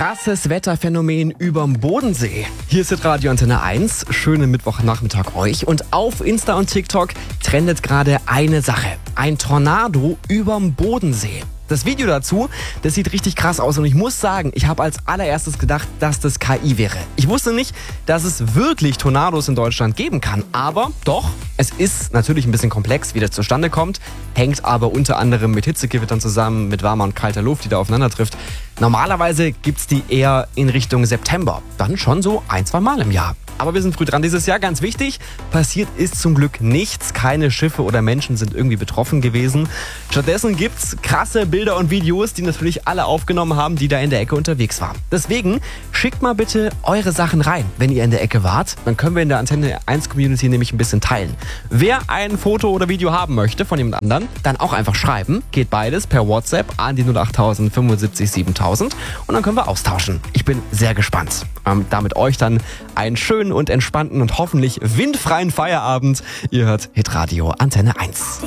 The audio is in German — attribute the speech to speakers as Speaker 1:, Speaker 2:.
Speaker 1: Krasses Wetterphänomen überm Bodensee. Hier ist Radio Antenne 1. Schönen Mittwochnachmittag euch. Und auf Insta und TikTok trendet gerade eine Sache. Ein Tornado überm Bodensee. Das Video dazu, das sieht richtig krass aus und ich muss sagen, ich habe als allererstes gedacht, dass das KI wäre. Ich wusste nicht, dass es wirklich Tornados in Deutschland geben kann, aber doch, es ist natürlich ein bisschen komplex, wie das zustande kommt, hängt aber unter anderem mit Hitzegewittern zusammen, mit warmer und kalter Luft, die da aufeinander trifft. Normalerweise gibt's die eher in Richtung September, dann schon so 1-2 Mal im Jahr. Aber wir sind früh dran dieses Jahr, ganz wichtig. Passiert ist zum Glück nichts. Keine Schiffe oder Menschen sind irgendwie betroffen gewesen. Stattdessen gibt's krasse Bilder und Videos, die natürlich alle aufgenommen haben, die da in der Ecke unterwegs waren. Deswegen schickt mal bitte eure Sachen rein, wenn ihr in der Ecke wart. Dann können wir in der Antenne 1 Community nämlich ein bisschen teilen. Wer ein Foto oder Video haben möchte von jemand anderem, dann auch einfach schreiben. Geht beides per WhatsApp an die 08000 75 7000 und dann können wir austauschen. Ich bin sehr gespannt. Damit euch dann einen schönen und entspannten und hoffentlich windfreien Feierabend. Ihr hört Hitradio Antenne 1.